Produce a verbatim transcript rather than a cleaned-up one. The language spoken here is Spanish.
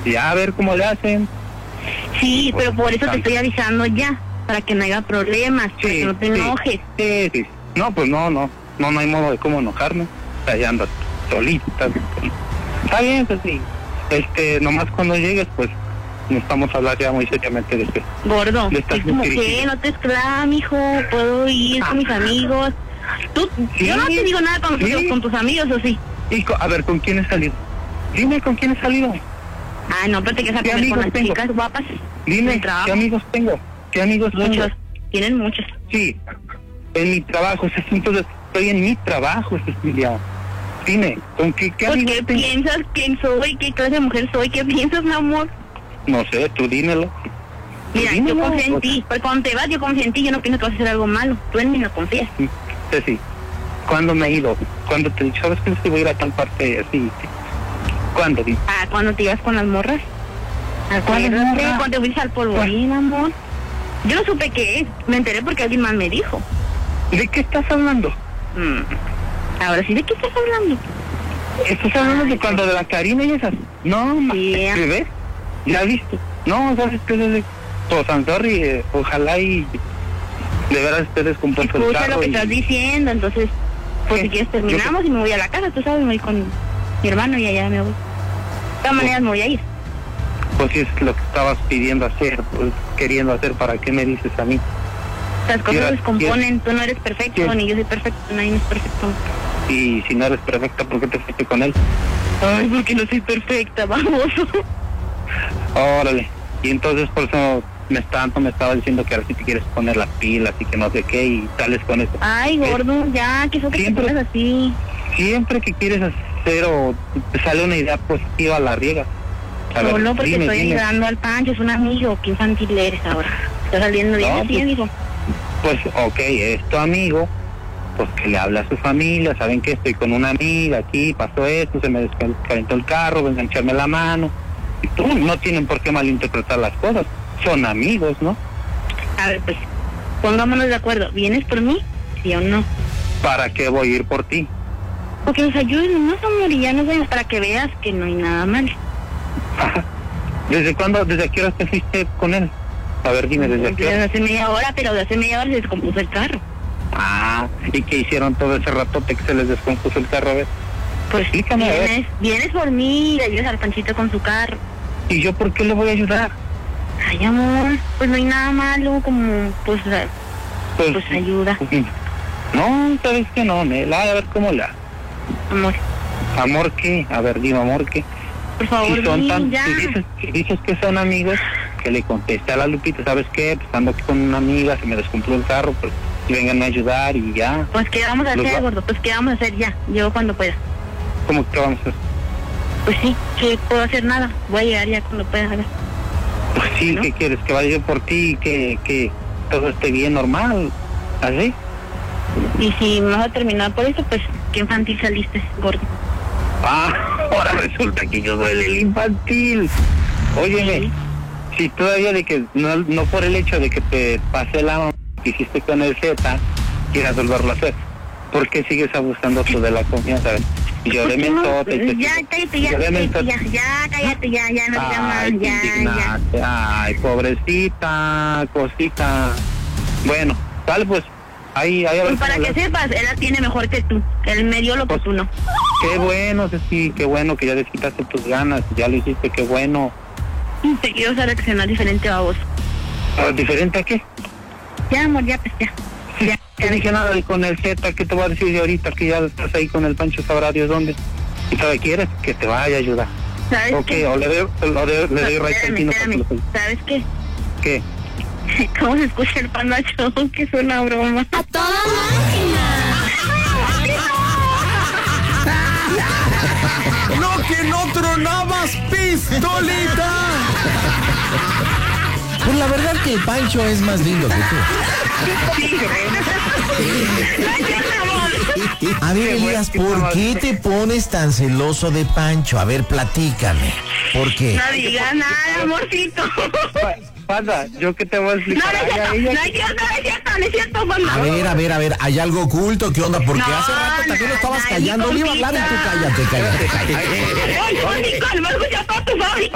ya a ver cómo le hacen. Sí, Pues, pero por eso te tanto. estoy avisando ya, para que no haya problemas, para Sí, que no te sí, enojes. Sí, sí. No, pues no, no, no, no hay modo de cómo enojarme. O sea, ya andas solita. Está bien, pues sí. Este, nomás cuando llegues, pues, nos vamos a hablar ya muy seriamente de esto. Gordo, Le estás es como dirigiendo. que no te esclavas, mijo, puedo ir con mis amigos. Tú, Sí, yo no te digo nada con, sí. con tus amigos, ¿o sí? Y, co- a ver, ¿con quién he salido? Dime, ¿con quién he salido? Ah, no, pero te quedas a ¿Qué comer con amigos las tengo? chicas guapas. Dime, del trabajo. ¿qué amigos tengo? ¿Qué amigos Muchos, tengo? tienen muchos. Sí, en mi trabajo, entonces estoy en mi trabajo, Cecilia. Dime, ¿con qué, qué Pues, amigos ¿qué tengo? piensas? ¿Quién soy? ¿Qué clase de mujer soy? ¿Qué piensas, mi amor? No sé, tú dímelo. Mira, Dímelo, yo confío en o- ti. Porque cuando te vas, yo confío en ti. Yo no pienso que vas a hacer algo malo. Tú en mí no confías. Ceci, ¿cuándo me he ido? ¿Cuándo te he dicho, sabes que sí voy a ir a tal parte así? ¿Cuándo? Di? Ah, cuando te ibas con las morras. Acuérdate, morra? cuando te fuiste al polvorín, amor. Yo no supe qué es. Me enteré porque alguien más me dijo. ¿De qué estás hablando? Mm. Ahora sí, ¿de qué estás hablando? ¿Estás hablando de cuando de la Karina y esas? No, ma- Sí. ¿te ves? ¿Ya viste? No, ¿sabes qué? Desde... Pues, I'm sorry, eh, ojalá y de veras esté descompuesto el Escucha carro lo que y- estás diciendo, entonces, pues ¿Qué? si quieres terminamos y me voy a la casa, tú sabes, me voy con mi hermano y allá me voy. De todas maneras me voy a ir. Pues si es lo que estabas pidiendo hacer, pues, queriendo hacer, ¿para qué me dices a mí? Las cosas Mira, se descomponen, tú no eres perfecto, ¿Qué? ni yo soy perfecto, nadie es perfecto. Y si no eres perfecta, ¿por qué te fuiste con él? Ay, porque no soy perfecta, vamos. Órale. Y entonces por eso me tanto me estaba diciendo que ahora sí te quieres poner las pilas y que no sé qué y sales con eso. Ay, gordo, ya, que eso que te Siempre- pones así. Siempre que quieres hacer o te sale una idea positiva, la riegas. A ver, Solo porque dime, estoy dime. ayudando al Pancho, es un amigo, qué infantil eres ahora. Está saliendo bien No, así, pues- amigo. Pues, ok, es tu amigo, pues que le habla a su familia, saben que estoy con una amiga aquí, pasó esto, se me descalentó el carro, vengan a echarme la mano. Y tú, no tienen por qué malinterpretar las cosas, son amigos, ¿no? A ver, pues, pongámonos de acuerdo. ¿Vienes por mí? ¿Sí o no? ¿Para qué voy a ir por ti? Porque nos ayuden nomás, amor, y ya nos vemos para que veas que no hay nada mal. ¿Desde cuándo, desde qué hora te fuiste con él? A ver, dime, ¿desde qué Desde hora? hace media hora, pero de hace media hora se descompuso el carro. Ah, ¿y qué hicieron todo ese ratote que se les descompuso el carro? A ver, Pues Explícame, a ver. vienes, vienes por mí y le ayudas al Panchito con su carro. ¿y yo por qué le voy a ayudar? Ay, amor, pues no hay nada malo, como, pues, eh, Pues, pues ayuda, no, sabes que no, Nela, a ver cómo la... amor. ¿Amor qué? A ver, dime, ¿amor qué? Por favor, Si son ven, tan, ya. si dices, si dices que son amigos, que le conteste a la Lupita, ¿sabes qué? Pues ando aquí con una amiga, se me descompuso el carro, pues y vengan a ayudar y ya. Pues, ¿qué vamos a Los hacer, va- gordo? Pues, ¿qué vamos a hacer ya? Yo cuando pueda. ¿Cómo que vamos a hacer? Pues sí, que puedo hacer nada. Voy a llegar ya cuando pueda. A ver. Pues sí, ¿No? ¿qué quieres? ¿Que vaya yo por ti y que, que todo esté bien, normal? ¿Así? Y si me vas a terminar por eso, pues, qué infantil saliste, gordo. Ah, ahora resulta que yo soy el infantil. Óyeme, Sí. si todavía de que, no, no por el hecho de que te pasé la mamá que hiciste con el Z, quieras volverlo a hacer, ¿por qué sigues abusando tú de la confianza? Yo de ¿Por qué no? mentote y te Ya, sigo- cállate, ya, yo de cállate, mentote- ya, ya, cállate, ya, ya, no te más, Ay, qué ya, ya. indignante. Ay, pobrecita, cosita. Bueno, tal pues, ahí, ahí a ver Pues para cómo que la- sepas, él la tiene mejor que tú. Él me dio lo que Pues- tú no. Qué bueno, Ceci, qué bueno que ya desquitaste tus ganas, ya lo hiciste, qué bueno. Te quiero usar reaccionar diferente a vos. Ah, ¿diferente a qué? Ya, amor, ya, pues ya. Ya, No dije nada de con el Z, ¿qué te voy a decir de ahorita que ya estás ahí con el Pancho, sabrá Dios dónde? ¿Y todavía quieres? Que te vaya a ayudar. ¿Sabes Ok, qué? o le doy, o le, le No, doy right al espérame, tino para que espérame. lo- ¿Sabes qué? ¿Qué? ¿Cómo se escucha el Panda Show? Que es una broma. ¡A toda máquina! ¡No, que no tronabas, pistolita! Pues la verdad que el Pancho es más lindo que tú. A ver, Elías, ¿por qué te pones tan celoso de Pancho? A ver, platícame. ¿Por qué? No digas nada, amorcito. Pa- Panda, ¿yo qué te voy a No, explicar? no es Ay, cierto, ay, no ella- es cierto, no es cierto, no es cierto, Juan. A ver, a ver, a ver, ¿hay algo oculto? ¿Qué onda? Porque No, hace rato también lo estabas no, callando. ni Le iba a hablar y tú cállate, cállate, cállate. Ay, Juan, Nicole, me escucha toda tu fábrica.